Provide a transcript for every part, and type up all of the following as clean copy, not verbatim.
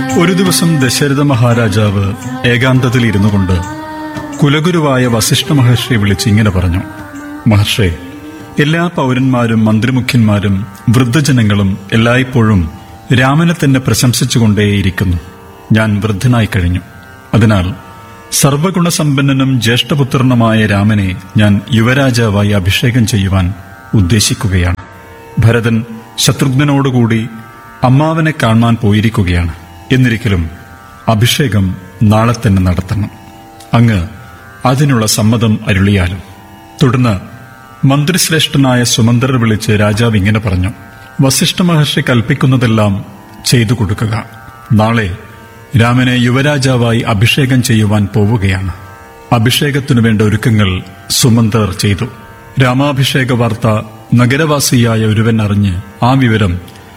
ഒരു ദിവസം ദശരഥ മഹാരാജാവ് ഏകാന്തത്തിൽ ഇരുന്നു കൊണ്ട് കുലഗുരുവായ വസിഷ്ഠ മഹർഷിയെ വിളിച്ച് ഇങ്ങനെ പറഞ്ഞു: മഹർഷേ, എല്ലാ പൗരന്മാരും മന്ത്രിമുഖ്യന്മാരും വൃദ്ധജനങ്ങളും എല്ലായ്പ്പോഴും രാമനെ തന്നെ പ്രശംസിച്ചുകൊണ്ടേയിരിക്കുന്നു. ഞാൻ വൃദ്ധനായി കഴിഞ്ഞു. അതിനാൽ സർവഗുണസമ്പന്നനും ജ്യേഷ്ഠപുത്രനുമായ രാമനെ ഞാൻ യുവരാജാവായി അഭിഷേകം ചെയ്യുവാൻ ഉദ്ദേശിക്കുകയാണ്. ഭരതൻ ശത്രുഘ്നനോടുകൂടി അമ്മാവനെ കാണാൻ പോയിരിക്കുകയാണ്. എന്നിരിക്കലും അഭിഷേകം നാളെ തന്നെ നടത്തണം. അങ്ങ് അതിനുള്ള സമ്മതം അരുളിയാലും. തുടർന്ന് മന്ത്രിശ്രേഷ്ഠനായ സുമന്ത്രർ വിളിച്ച് രാജാവ് ഇങ്ങനെ പറഞ്ഞു: വസിഷ്ഠ മഹർഷി കൽപ്പിക്കുന്നതെല്ലാം ചെയ്തു കൊടുക്കുക. നാളെ രാമനെ യുവരാജാവായി അഭിഷേകം ചെയ്യുവാൻ പോവുകയാണ്. അഭിഷേകത്തിനു വേണ്ട ഒരുക്കങ്ങൾ സുമന്ത്രർ ചെയ്തു. രാമാഭിഷേക വാർത്ത നഗരവാസിയായ ഒരുവൻ അറിഞ്ഞ് ആ വിവരം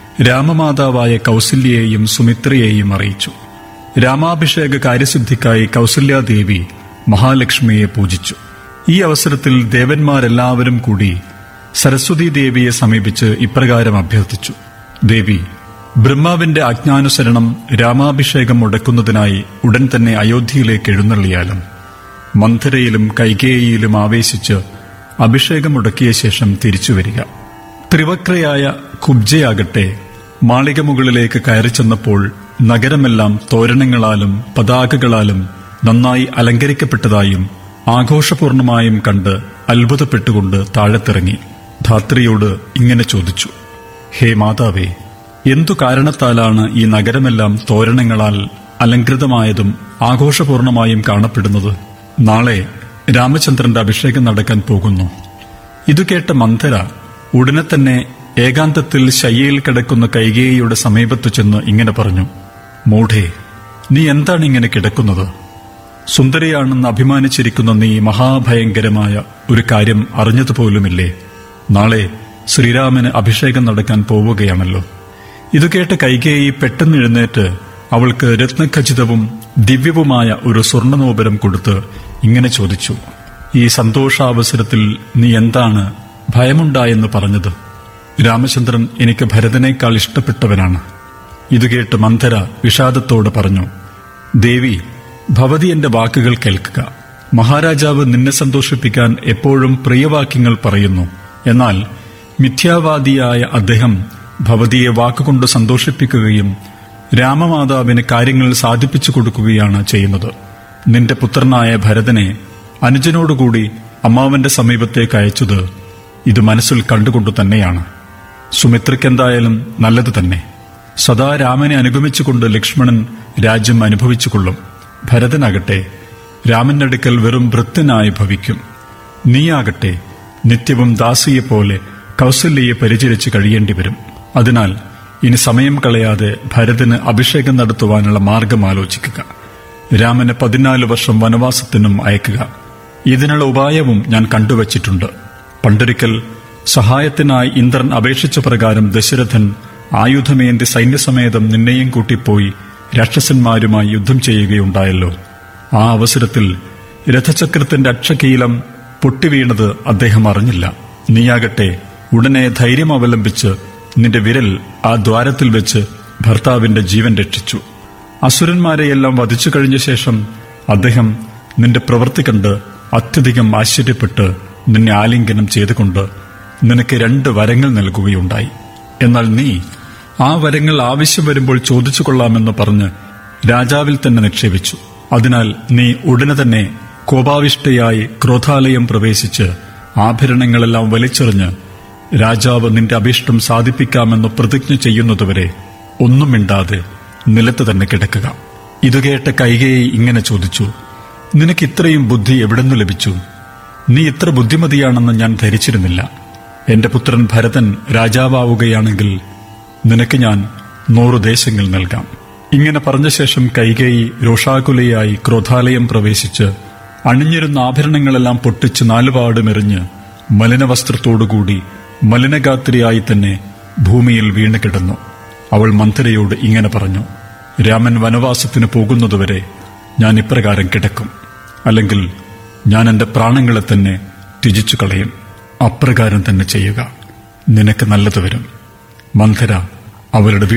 രാമമാതാവായ കൗസല്യയെയും സുമിത്രയെയും അറിയിച്ചു. രാമാഭിഷേക കാര്യസിദ്ധിക്കായി കൗസല്യാദേവി മഹാലക്ഷ്മിയെ പൂജിച്ചു. ഈ അവസരത്തിൽ ദേവന്മാരെല്ലാവരും കൂടി സരസ്വതീ ദേവിയെ സമീപിച്ച് ഇപ്രകാരം അഭ്യർത്ഥിച്ചു: ദേവി, ബ്രഹ്മാവിന്റെ ആജ്ഞാനുസരണം രാമാഭിഷേകം മുടക്കുന്നതിനായി ഉടൻ തന്നെ അയോധ്യയിലേക്ക് എഴുന്നള്ളിയാലും. മന്ധരയിലും കൈകേയിയിലും ആവേശിച്ച് അഭിഷേകം മുടക്കിയ ശേഷം തിരിച്ചുവരിക. ത്രിവക്രയായ കുബ്ജയാകട്ടെ മാളിക മുകളിലേക്ക് കയറി ചെന്നപ്പോൾ നഗരമെല്ലാം തോരണങ്ങളാലും പതാകകളാലും നന്നായി അലങ്കരിക്കപ്പെട്ടതായും ആഘോഷപൂർണമായും കണ്ട് അത്ഭുതപ്പെട്ടുകൊണ്ട് താഴത്തിറങ്ങി ധാത്രിയോട് ഇങ്ങനെ ചോദിച്ചു: ഹേ മാതാവേ, എന്തു കാരണത്താലാണ് ഈ നഗരമെല്ലാം തോരണങ്ങളാൽ അലങ്കൃതമായതും ആഘോഷപൂർണമായും കാണപ്പെടുന്നത്? നാളെ രാമചന്ദ്രന്റെ അഭിഷേകം നടക്കാൻ പോകുന്നു. ഇതുകേട്ട മന്ധര ഉടനെ തന്നെ ഏകാന്തത്തിൽ ശയ്യയിൽ കിടക്കുന്ന കൈകേയിയുടെ സമീപത്തു ചെന്ന് ഇങ്ങനെ പറഞ്ഞു: മൂഢേ, നീ എന്താണ് ഇങ്ങനെ കിടക്കുന്നത്? സുന്ദരിയാണെന്ന് അഭിമാനിച്ചിരിക്കുന്ന നീ മഹാഭയങ്കരമായ ഒരു കാര്യം അറിഞ്ഞതുപോലുമില്ലേ? നാളെ ശ്രീരാമന് അഭിഷേകം നടക്കാൻ പോവുകയാണല്ലോ. ഇതുകേട്ട് കൈകേയി പെട്ടെന്ന് എഴുന്നേറ്റ് അവൾക്ക് രത്നഖചിതവും ദിവ്യവുമായ ഒരു സ്വർണ്ണനോപരം കൊടുത്ത് ഇങ്ങനെ ചോദിച്ചു: ഈ സന്തോഷാവസരത്തിൽ നീ എന്താണ് ഭയമുണ്ടായെന്ന് പറഞ്ഞത്? രാമചന്ദ്രൻ എനിക്ക് ഭരതനേക്കാൾ ഇഷ്ടപ്പെട്ടവനാണ്. ഇതുകേട്ട് മന്ധര വിഷാദത്തോടെ പറഞ്ഞു: ദേവി, ഭവതി എന്റെ വാക്കുകൾ കേൾക്കുക. മഹാരാജാവ് നിന്നെ സന്തോഷിപ്പിക്കാൻ എപ്പോഴും പ്രിയവാക്യങ്ങൾ പറയുന്നു. എന്നാൽ മിഥ്യാവാദിയായ അദ്ദേഹം ഭവതിയെ വാക്കുകൊണ്ട് സന്തോഷിപ്പിക്കുകയും രാമമാതാവിന് കാര്യങ്ങൾ സാധിപ്പിച്ചു കൊടുക്കുകയാണ് ചെയ്യുന്നത്. നിന്റെ പുത്രനായ ഭരതനെ അനുജനോടുകൂടി അമ്മാവന്റെ സമീപത്തേക്ക് അയച്ചത് ഇത് മനസ്സിൽ കണ്ടുകൊണ്ടു തന്നെയാണ്. സുമിത്രയ്ക്കെന്തായാലും നല്ലത് തന്നെ. സദാ രാമനെ അനുഗമിച്ചുകൊണ്ട് ലക്ഷ്മണൻ രാജ്യം അനുഭവിച്ചുകൊള്ളും. ഭരതനാകട്ടെ രാമന്റെ അടുക്കൽ വെറും ഭൃത്യനായി ഭവിക്കും. നീയാകട്ടെ നിത്യവും ദാസിയെപ്പോലെ കൗസല്യയെ പരിചരിച്ച് കഴിയേണ്ടി വരും. അതിനാൽ ഇനി സമയം കളയാതെ ഭരതന് അഭിഷേകം നടത്തുവാനുള്ള മാർഗം ആലോചിക്കുക. രാമന് 14 വർഷം വനവാസത്തിനും അയക്കുക. ഇതിനുള്ള ഉപായവും ഞാൻ കണ്ടുവച്ചിട്ടുണ്ട്. പണ്ടൊരിക്കൽ സഹായത്തിനായി ഇന്ദ്രൻ അപേക്ഷിച്ച പ്രകാരം ദശരഥൻ ആയുധമേന്തി സൈന്യസമേതം നിന്നെയും കൂട്ടിപ്പോയി രാക്ഷസന്മാരുമായി യുദ്ധം ചെയ്യുകയുണ്ടായല്ലോ. ആ അവസരത്തിൽ രഥചക്രത്തിന്റെ അക്ഷകീലം പൊട്ടിവീണത് അദ്ദേഹം അറിഞ്ഞില്ല. നീയാകട്ടെ ഉടനെ ധൈര്യം അവലംബിച്ച് നിന്റെ വിരൽ ആ ദ്വാരത്തിൽ വെച്ച് ഭർത്താവിന്റെ ജീവൻ രക്ഷിച്ചു. അസുരന്മാരെയെല്ലാം വധിച്ചു കഴിഞ്ഞ ശേഷം അദ്ദേഹം നിന്റെ പ്രവൃത്തി കണ്ട് അത്യധികം ആശ്ചര്യപ്പെട്ട് നിന്നെ ആലിംഗനം ചെയ്തുകൊണ്ട് നിനക്ക് 2 വരങ്ങൾ നൽകുകയുണ്ടായി. എന്നാൽ നീ ആ വരങ്ങൾ ആവശ്യം വരുമ്പോൾ ചോദിച്ചു കൊള്ളാമെന്ന് പറഞ്ഞ് രാജാവിൽ തന്നെ നിക്ഷേപിച്ചു. അതിനാൽ നീ ഉടനെ തന്നെ കോപാവിഷ്ടയായി ക്രോധാലയം പ്രവേശിച്ച് ആഭരണങ്ങളെല്ലാം വലിച്ചെറിഞ്ഞ് രാജാവ് നിന്റെ അഭീഷ്ടം സാധിപ്പിക്കാമെന്ന് പ്രതിജ്ഞ ചെയ്യുന്നതുവരെ ഒന്നും മിണ്ടാതെ നിലത്ത് തന്നെ കിടക്കുക. ഇതുകേട്ട കൈകേയി ഇങ്ങനെ ചോദിച്ചു: നിനക്ക് ഇത്രയും ബുദ്ധി എവിടെന്നു ലഭിച്ചു? നീ ഇത്ര ബുദ്ധിമതിയാണെന്ന് ഞാൻ ധരിച്ചിരുന്നില്ല. എന്റെ പുത്രൻ ഭരതൻ രാജാവാവുകയാണെങ്കിൽ നിനക്ക് ഞാൻ 100 ദേശങ്ങൾ നൽകാം. ഇങ്ങനെ പറഞ്ഞ ശേഷം കൈകേയി രോഷാകുലയായി ക്രോധാലയം പ്രവേശിച്ച് അണിഞ്ഞിരുന്ന ആഭരണങ്ങളെല്ലാം പൊട്ടിച്ച് 4 പാടുമെറിഞ്ഞ് മലിനവസ്ത്രത്തോടുകൂടി മലിനഗാത്രിയായി തന്നെ ഭൂമിയിൽ വീണ് കിടന്നു. അവൾ മന്ധരയോട് ഇങ്ങനെ പറഞ്ഞു: രാമൻ വനവാസത്തിന് പോകുന്നതുവരെ ഞാൻ ഇപ്രകാരം കിടക്കും. അല്ലെങ്കിൽ ഞാൻ എന്റെ പ്രാണങ്ങളെ തന്നെ ത്യജിച്ചു കളയും. അപ്രകാരം തന്നെ ചെയ്യുക. നിനക്ക് നല്ലത് വരും. മന്ധര അവരുടെ